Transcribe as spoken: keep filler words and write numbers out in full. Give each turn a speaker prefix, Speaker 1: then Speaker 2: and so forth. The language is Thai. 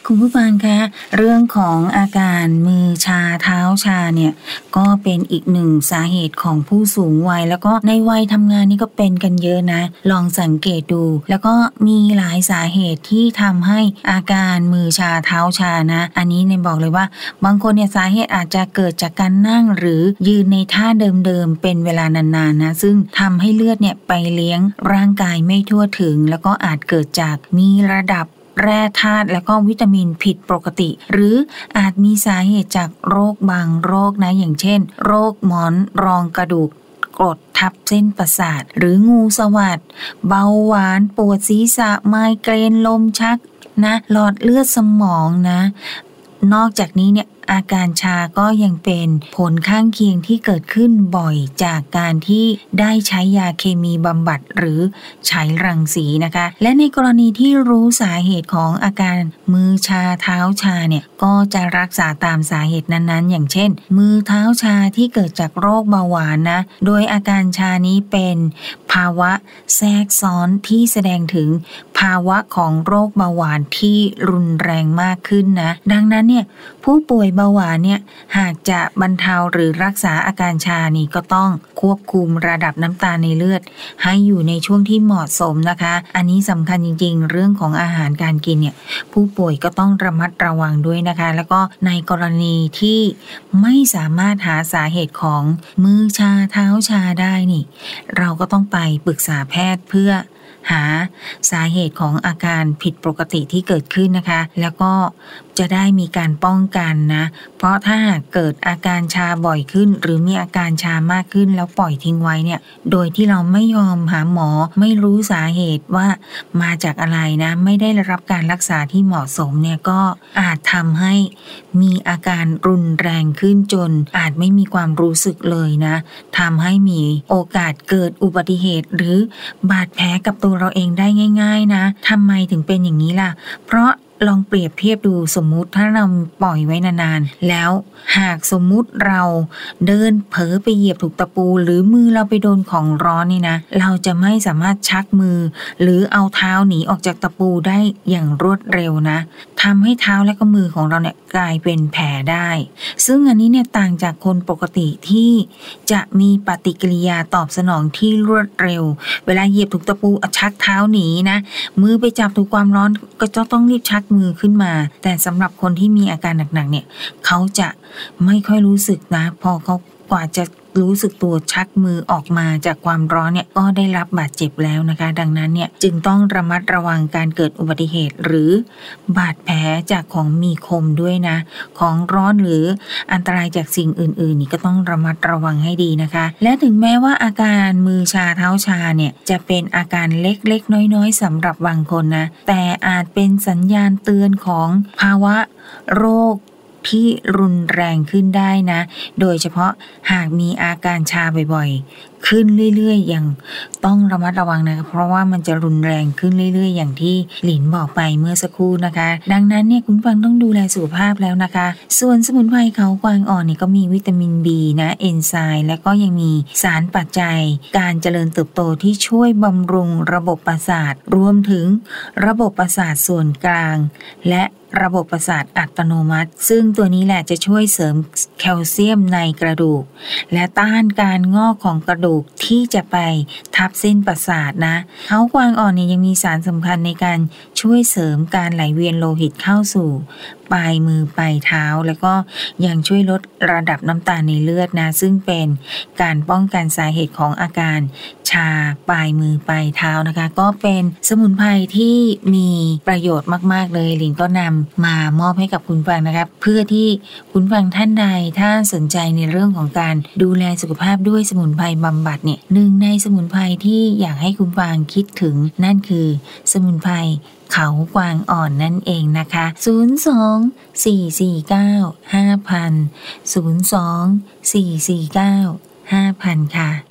Speaker 1: คุณผู้ฟังคะเรื่องของอาการมือชาเท้าชาเนี่ยก็เป็นอีกหนึ่งสาเหตุของผู้สูงวัยแล้วก็ในวัยทำงานนี่ก็เป็นกันเยอะนะลองสังเกตดูแล้วก็มีหลายสาเหตุที่ทำให้อาการมือชาเท้าชานะอันนี้เนี่ยบอกเลยว่าบางคนเนี่ยสาเหตุอาจจะเกิดจากการนั่งหรือยืนในท่าเดิมๆเป็นเวลานานๆนะซึ่งทำให้เลือดเนี่ยไปเลี้ยงร่างกายไม่ทั่วถึงแล้วก็อาจเกิดจากมีระดับแร่ธาตุและก็วิตามินผิดปกติหรืออาจมีสาเหตุจากโรคบางโรคนะอย่างเช่นโรคหมอนรองกระดูกกรดทับเส้นประสาทหรืองูสวัสดเบาหวานปวดศีรษะไมเกรนลมชักนะหลอดเลือดสมองนะนอกจากนี้เนี่ยอาการชาก็ยังเป็นผลข้างเคียงที่เกิดขึ้นบ่อยจากการที่ได้ใช้ยาเคมีบำบัดหรือใช้รังสีนะคะและในกรณีที่รู้สาเหตุของอาการมือชาเท้าชาเนี่ยก็จะรักษาตามสาเหตุนั้นๆอย่างเช่นมือเท้าชาที่เกิดจากโรคเบาหวานนะโดยอาการชานี้เป็นภาวะแทรกซ้อนที่แสดงถึงภาวะของโรคเบาหวานที่รุนแรงมากขึ้นนะดังนั้นเนี่ยผู้ป่วยเบาหวานเนี่ยหากจะบรรเทาหรือรักษาอาการชานี่ก็ต้องควบคุมระดับน้ำตาลในเลือดให้อยู่ในช่วงที่เหมาะสมนะคะอันนี้สำคัญจริงๆเรื่องของอาหารการกินเนี่ยผู้ป่วยก็ต้องระมัดระวังด้วยนะคะแล้วก็ในกรณีที่ไม่สามารถหาสาเหตุของมือชาเท้าชาได้นี่เราก็ต้องไปปรึกษาแพทย์เพื่อหาสาเหตุของอาการผิดปกติที่เกิดขึ้นนะคะแล้วก็จะได้มีการป้องกันนะเพราะถ้าหากเกิดอาการชาบ่อยขึ้นหรือมีอาการชามากขึ้นแล้วปล่อยทิ้งไว้เนี่ยโดยที่เราไม่ยอมหาหมอไม่รู้สาเหตุว่ามาจากอะไรนะไม่ได้รับการรักษาที่เหมาะสมเนี่ยก็อาจทำให้มีอาการรุนแรงขึ้นจนอาจไม่มีความรู้สึกเลยนะทำให้มีโอกาสเกิดอุบัติเหตุหรือบาดแผลกับตัวเราเองได้ง่ายๆนะทำไมถึงเป็นอย่างนี้ล่ะเพราะลองเปรียบเทียบดูสมมุติถ้าเราปล่อยไว้นานๆแล้วหากสมมุติเราเดินเผลอไปเหยียบถูกตะปูหรือมือเราไปโดนของร้อนนี่นะเราจะไม่สามารถชักมือหรือเอาเท้าหนีออกจากตะปูได้อย่างรวดเร็วนะทำให้เท้าและก็มือของเราเนี่ยกลายเป็นแผลได้ซึ่งอันนี้เนี่ยต่างจากคนปกติที่จะมีปฏิกิริยาตอบสนองที่รวดเร็วเวลาเหยียบถูกตะปูชักเท้าหนีนะมือไปจับถูกความร้อนก็จะต้องรีบชักมือขึ้นมาแต่สำหรับคนที่มีอาการหนักๆเนี่ยเขาจะไม่ค่อยรู้สึกนะพอเขากว่าจะรู้สึกตัวชักมือออกมาจากความร้อนเนี่ยก็ได้รับบาดเจ็บแล้วนะคะดังนั้นเนี่ยจึงต้องระมัดระวังการเกิดอุบัติเหตุหรือบาดแผลจากของมีคมด้วยนะของร้อนหรืออันตรายจากสิ่งอื่นๆนี่ก็ต้องระมัดระวังให้ดีนะคะและถึงแม้ว่าอาการมือชาเท้าชาเนี่ยจะเป็นอาการเล็กๆน้อยๆสำหรับบางคนนะแต่อาจเป็นสัญญาณเตือนของภาวะโรคที่รุนแรงขึ้นได้นะโดยเฉพาะหากมีอาการชาบ่อยๆขึ้นเรื่อยๆอย่างต้องระมัดระวังนะเพราะว่ามันจะรุนแรงขึ้นเรื่อยๆอย่างที่หลินบอกไปเมื่อสักครู่นะคะดังนั้นเนี่ยคุณฟังต้องดูแลสุขภาพแล้วนะคะส่วนสมุนไพรเขากวางอ่อนนี่ก็มีวิตามิน B นะเอนไซม์และก็ยังมีสารปัจจัยการเจริญเติบโตที่ช่วยบำรุงระบบประสาทรวมถึงระบบประสาทส่วนกลางและระบบประสาทอัตโนมัติซึ่งตัวนี้แหละจะช่วยเสริมแคลเซียมในกระดูกและต้านการงอกของกระดูกที่จะไปทับเส้นประสาทนะเขากวางอ่อนเนี่ยยังมีสารสำคัญในการช่วยเสริมการไหลเวียนโลหิตเข้าสู่ปลายมือปลายเท้าแล้วก็ยังช่วยลดระดับน้ำตาลในเลือดนะซึ่งเป็นการป้องกันสาเหตุของอาการชาปลายมือปลายเท้านะคะก็เป็นสมุนไพรที่มีประโยชน์มากๆเลยหลิงก็นำมามอบให้กับคุณฟังนะครับเพื่อที่คุณฟังท่านใดถ้าสนใจในเรื่องของการดูแลสุขภาพด้วยสมุนไพรบำบัดเนี่ยหนึ่งในสมุนไพรที่อยากให้คุณฟังคิดถึงนั่นคือสมุนไพรเขากวางอ่อนนั่นเองนะคะศูนย์ สอง สี่ สี่ เก้า ห้า ศูนย์ ศูนย์ สอง สี่ สี่ เก้า ห้า ศูนย์ ศูนย์ค่ะ